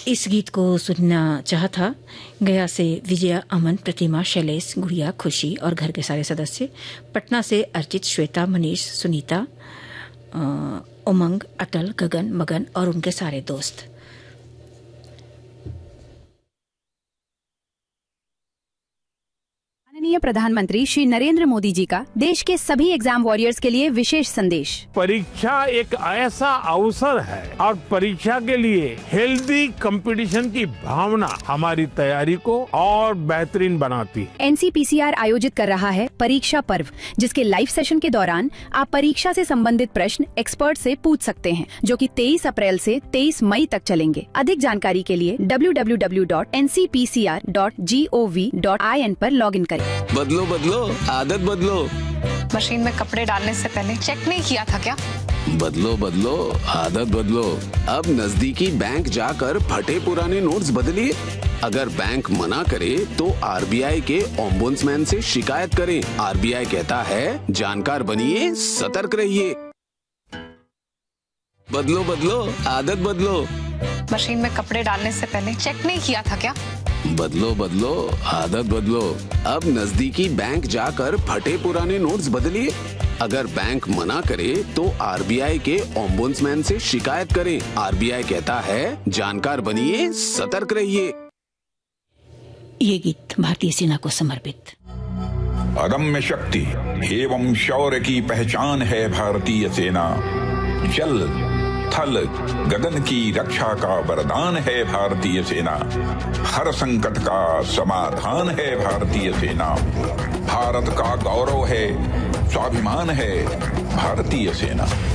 इस गीत को सुनना चाहा था। गया से विजया, अमन, प्रतिमा, शैलेश, गुड़िया, खुशी और घर के सारे सदस्य। पटना से अर्चित, श्वेता, मनीष, सुनीता, उमंग, अटल, गगन, मगन और उनके सारे दोस्त। माननीय प्रधानमंत्री श्री नरेंद्र मोदी जी का देश के सभी एग्जाम वॉरियर्स के लिए विशेष संदेश। परीक्षा एक ऐसा अवसर है और परीक्षा के लिए हेल्दी कंपटीशन की भावना हमारी तैयारी को और बेहतरीन बनाती है। NCPCR आयोजित कर रहा है परीक्षा पर्व, जिसके लाइव सेशन के दौरान आप परीक्षा से संबंधित प्रश्न एक्सपर्ट से पूछ सकते हैं, जो कि 23 अप्रैल से 23 मई तक चलेंगे। अधिक जानकारी के लिए www.ncpcr.gov.in पर लॉगिन करें। बदलो बदलो आदत बदलो। मशीन में कपड़े डालने से पहले चेक नहीं किया था क्या? बदलो बदलो आदत बदलो। अब नजदीकी बैंक जाकर फटे पुराने नोट्स बदलिए। अगर बैंक मना करे तो RBI के ओम्बुड्समैन से शिकायत करें। RBI कहता है जानकार बनिए, सतर्क रहिए। बदलो बदलो आदत बदलो। मशीन में कपड़े डालने से पहले चेक नहीं किया था क्या? बदलो बदलो आदत बदलो। अब नजदीकी बैंक जाकर फटे पुराने नोट्स बदलिए। अगर बैंक मना करे तो RBI के ओम्बुड्समैन से शिकायत करें। RBI कहता है जानकार बनिए, सतर्क रहिए। ये गीत भारतीय सेना को समर्पित। अदम्य शक्ति एवं शौर्य की पहचान है भारतीय सेना। जल थल गगन की रक्षा का वरदान है भारतीय सेना। हर संकट का समाधान है भारतीय सेना। भारत का गौरव है, स्वाभिमान है भारतीय सेना।